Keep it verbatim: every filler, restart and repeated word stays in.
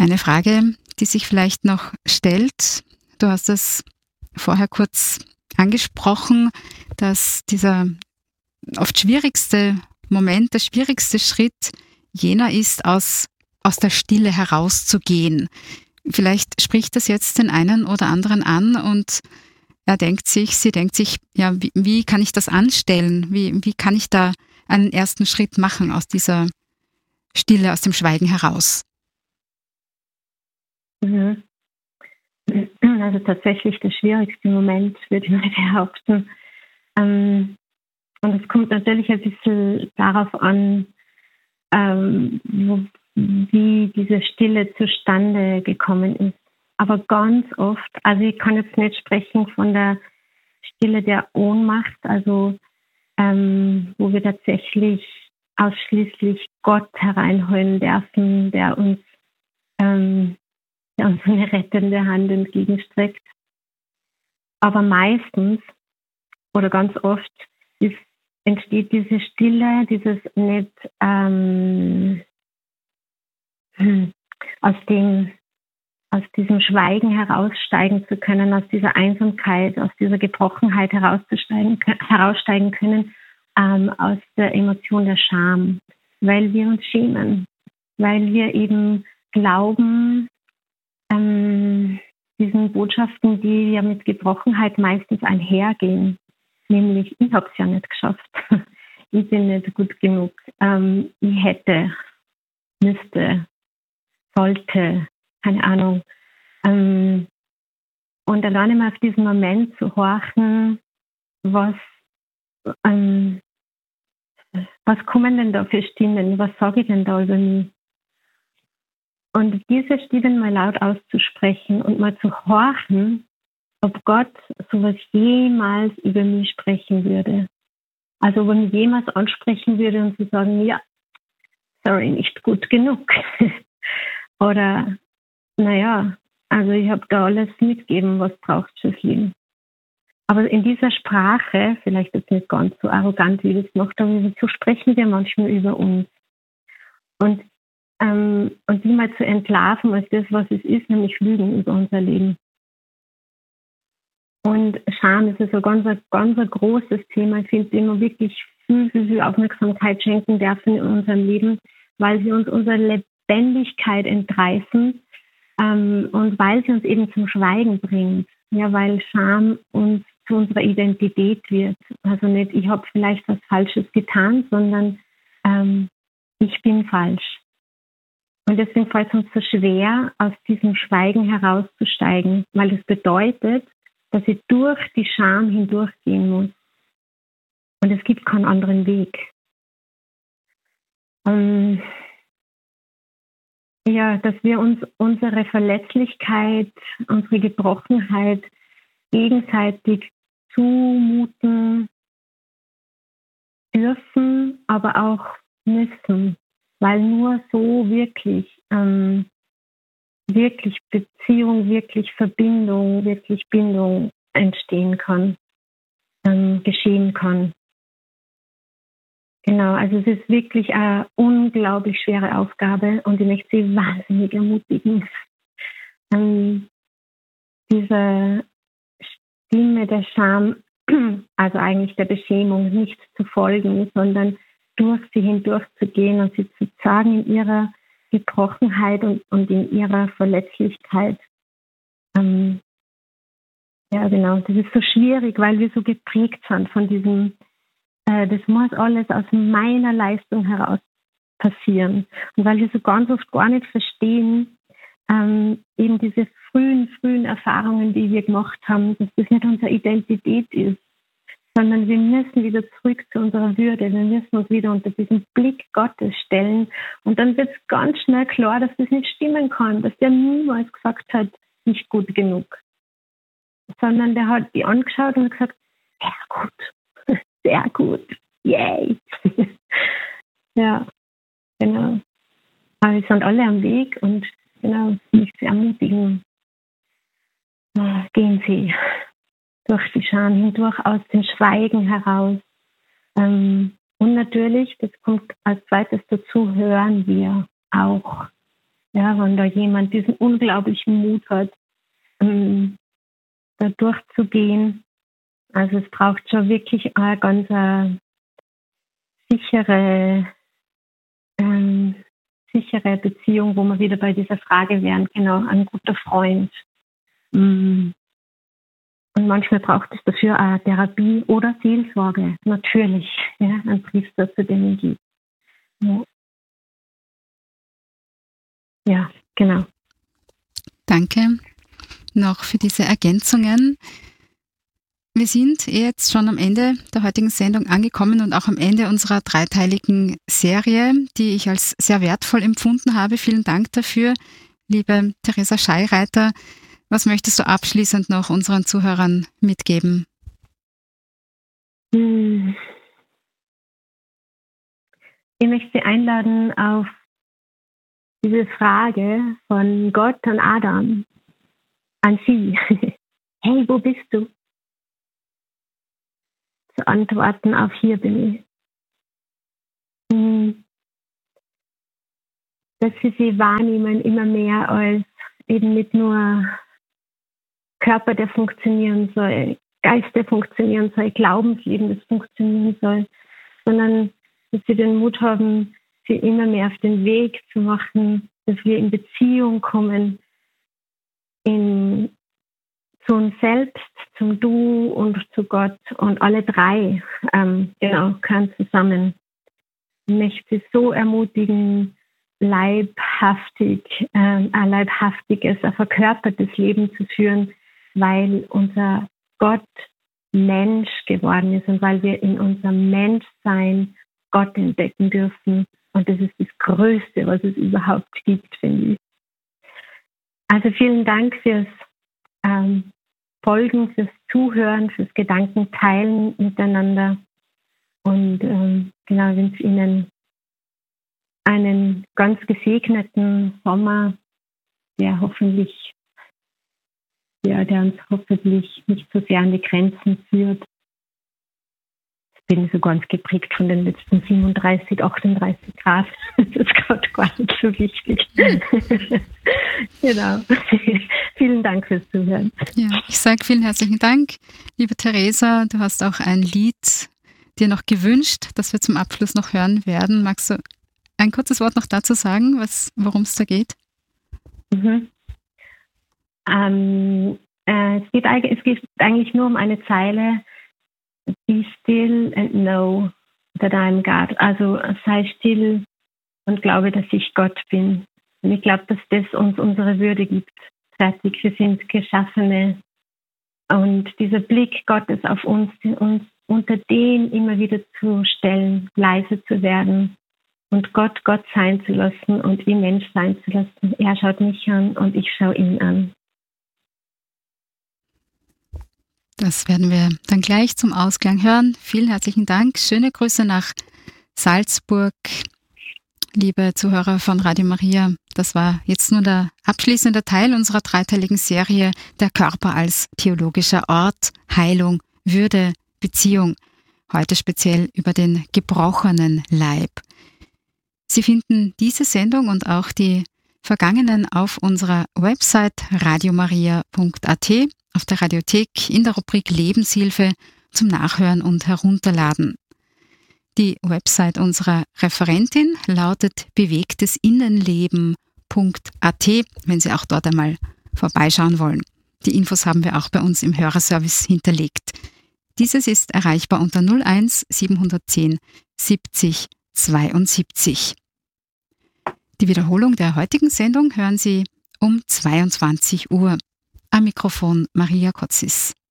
Eine Frage, die sich vielleicht noch stellt, du hast es vorher kurz angesprochen, dass dieser oft schwierigste Moment, der schwierigste Schritt jener ist, aus, aus der Stille herauszugehen. Vielleicht spricht das jetzt den einen oder anderen an und er denkt sich, sie denkt sich, ja, wie, wie kann ich das anstellen? Wie, wie kann ich da einen ersten Schritt machen aus dieser Stille, aus dem Schweigen heraus? Mhm. Also tatsächlich der schwierigste Moment, würde ich mal behaupten. Ähm, und es kommt natürlich ein bisschen darauf an, ähm, wo, wie diese Stille zustande gekommen ist. Aber ganz oft, also ich kann jetzt nicht sprechen von der Stille der Ohnmacht, also ähm, wo wir tatsächlich ausschließlich Gott hereinholen dürfen, der uns, ähm, der uns eine rettende Hand entgegenstreckt. Aber meistens oder ganz oft ist, entsteht diese Stille, dieses nicht ähm, aus dem aus diesem Schweigen heraussteigen zu können, aus dieser Einsamkeit, aus dieser Gebrochenheit herauszusteigen, heraussteigen können, ähm, aus der Emotion der Scham, weil wir uns schämen, weil wir eben glauben, ähm, diesen Botschaften, die ja mit Gebrochenheit meistens einhergehen, nämlich ich habe es ja nicht geschafft, ich bin nicht gut genug, ähm, ich hätte, müsste, sollte, keine Ahnung. Ähm, und alleine mal auf diesen Moment zu horchen, was, ähm, was kommen denn da für Stimmen, was sage ich denn da über mich? Und diese Stimmen mal laut auszusprechen und mal zu horchen, ob Gott sowas jemals über mich sprechen würde. Also ob er mich jemals ansprechen würde und zu sagen, ja, sorry, nicht gut genug. Oder, naja, also ich habe da alles mitgegeben, was braucht fürs Leben. Aber in dieser Sprache, vielleicht jetzt nicht ganz so arrogant, wie das macht, aber so sprechen wir manchmal über uns. Und, ähm, und die mal zu entlarven als das, was es ist, nämlich Lügen über unser Leben. Und Scham ist also ganz, ganz ein großes Thema. Ich finde, dem wir wirklich viel, viel, viel Aufmerksamkeit schenken dürfen in unserem Leben, weil sie uns unsere Lebendigkeit entreißen, ähm, und weil sie uns eben zum Schweigen bringt. Ja, weil Scham uns zu unserer Identität wird. Also nicht, ich habe vielleicht was Falsches getan, sondern ähm, ich bin falsch. Und deswegen fällt es uns so schwer, aus diesem Schweigen herauszusteigen, weil das bedeutet, dass ich durch die Scham hindurchgehen muss. Und es gibt keinen anderen Weg. Ähm, ja, dass wir uns unsere Verletzlichkeit, unsere Gebrochenheit gegenseitig zumuten dürfen, aber auch müssen. Weil nur so wirklich, ähm, wirklich Beziehung, wirklich Verbindung, wirklich Bindung entstehen kann, ähm, geschehen kann. Genau, also es ist wirklich eine unglaublich schwere Aufgabe und ich möchte Sie wahnsinnig ermutigen, ähm, diese Stimme der Scham, also eigentlich der Beschämung, nicht zu folgen, sondern durch sie hindurch zu gehen und sie zu sagen in ihrer Gebrochenheit und, und in ihrer Verletzlichkeit. Ähm, ja, genau, das ist so schwierig, weil wir so geprägt sind von diesem, äh, das muss alles aus meiner Leistung heraus passieren. Und weil wir so ganz oft gar nicht verstehen, ähm, eben diese frühen, frühen Erfahrungen, die wir gemacht haben, dass das nicht unsere Identität ist, sondern wir müssen wieder zurück zu unserer Würde. Wir müssen uns wieder unter diesen Blick Gottes stellen. Und dann wird es ganz schnell klar, dass das nicht stimmen kann, dass der niemals gesagt hat, nicht gut genug. Sondern der hat die angeschaut und gesagt, sehr gut, sehr gut, yay. Ja, genau. Aber wir sind alle am Weg und genau, mich zu ermutigen, gehen Sie durch die Scham hindurch, aus dem Schweigen heraus. Ähm, und natürlich, das kommt als zweites dazu, hören wir auch. Ja, Ja, wenn da jemand diesen unglaublichen Mut hat, ähm, da durchzugehen. Also es braucht schon wirklich eine ganz äh, sichere, ähm, sichere Beziehung, wo wir wieder bei dieser Frage wären, genau, ein guter Freund. Mm. Und manchmal braucht es dafür auch Therapie oder Seelsorge, natürlich, ja, ein Priester, zu dem geht. Ja. Ja, genau. Danke noch für diese Ergänzungen. Wir sind jetzt schon am Ende der heutigen Sendung angekommen und auch am Ende unserer dreiteiligen Serie, die ich als sehr wertvoll empfunden habe. Vielen Dank dafür, liebe Theresa Scheireiter. Was möchtest du abschließend noch unseren Zuhörern mitgeben? Hm. Ich möchte Sie einladen auf diese Frage von Gott an Adam, an Sie. Hey, wo bist du? Zu antworten auf hier bin ich. Hm. Dass Sie sie wahrnehmen immer mehr als eben nicht nur Körper, der funktionieren soll, Geist, der funktionieren soll, Glaubensleben, das funktionieren soll, sondern dass Sie den Mut haben, sie immer mehr auf den Weg zu machen, dass wir in Beziehung kommen, in, zu uns selbst, zum Du und zu Gott, und alle drei ähm, genau, gehören zusammen. Ich möchte Sie so ermutigen, leibhaftig, ähm, ein leibhaftiges, ein verkörpertes Leben zu führen, weil unser Gott Mensch geworden ist und weil wir in unserem Menschsein Gott entdecken dürfen. Und das ist das Größte, was es überhaupt gibt, finde ich. Also vielen Dank fürs ähm, Folgen, fürs Zuhören, fürs Gedankenteilen miteinander. Und ähm, genau, wünsche Ihnen einen ganz gesegneten Sommer, der hoffentlich, ja, der uns hoffentlich nicht so sehr an die Grenzen führt. Ich bin so ganz geprägt von den letzten siebenunddreißig, achtunddreißig Grad. Das ist gerade gar nicht so wichtig. Genau. Vielen Dank fürs Zuhören. Ja, ich sage vielen herzlichen Dank, liebe Theresa. Du hast auch ein Lied dir noch gewünscht, das wir zum Abschluss noch hören werden. Magst du ein kurzes Wort noch dazu sagen, worum es da geht? Mhm. Ähm, äh, es, geht, es geht eigentlich nur um eine Zeile: Be still and know that I'm God. Also sei still und glaube, dass ich Gott bin. Und ich glaube, dass das uns unsere Würde gibt. Fertig, wir sind Geschaffene. Und dieser Blick Gottes auf uns, uns unter den immer wieder zu stellen, leise zu werden und Gott Gott sein zu lassen und ihn Mensch sein zu lassen. Er schaut mich an und ich schaue ihn an. Das werden wir dann gleich zum Ausklang hören. Vielen herzlichen Dank. Schöne Grüße nach Salzburg, liebe Zuhörer von Radio Maria. Das war jetzt nur der abschließende Teil unserer dreiteiligen Serie Der Körper als theologischer Ort, Heilung, Würde, Beziehung. Heute speziell über den gebrochenen Leib. Sie finden diese Sendung und auch die vergangenen auf unserer Website radiomaria punkt at, auf der Radiothek in der Rubrik Lebenshilfe zum Nachhören und Herunterladen. Die Website unserer Referentin lautet bewegtesinnenleben punkt at, wenn Sie auch dort einmal vorbeischauen wollen. Die Infos haben wir auch bei uns im Hörerservice hinterlegt. Dieses ist erreichbar unter null eins siebenhundertzehn siebzig zweiundsiebzig. Die Wiederholung der heutigen Sendung hören Sie um zweiundzwanzig Uhr. Am Mikrofon Maria Kotzis.